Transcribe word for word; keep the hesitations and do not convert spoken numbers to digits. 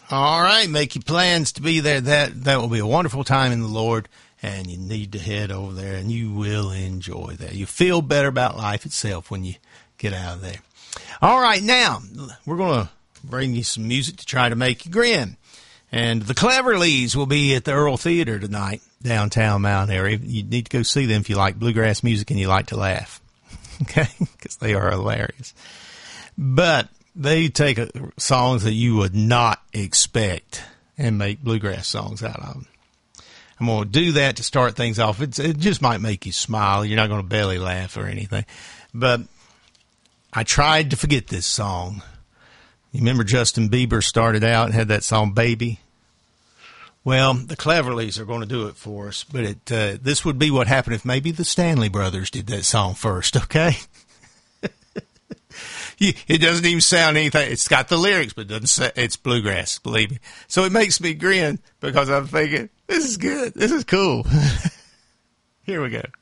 All right, make your plans to be there. That that will be a wonderful time in the Lord, and you need to head over there, and you will enjoy that. You feel better about life itself when you get out of there. All right, now, we're going to bring you some music to try to make you grin. And the Cleverleys will be at the Earl Theater tonight, downtown Mount Airy. You need to go see them if you like bluegrass music and you like to laugh, okay, because they are hilarious. But they take a, songs that you would not expect and make bluegrass songs out of them. I'm going to do that to start things off. It's, it just might make you smile. You're not going to belly laugh or anything. But I tried to forget this song. You remember Justin Bieber started out and had that song, Baby? Well, the Cleverleys are going to do it for us. But it uh, this would be what happened if maybe the Stanley Brothers did that song first, okay? It doesn't even sound anything. It's got the lyrics, but it doesn't say, it's bluegrass, believe me. So it makes me grin because I'm thinking, this is good. This is cool. Here we go.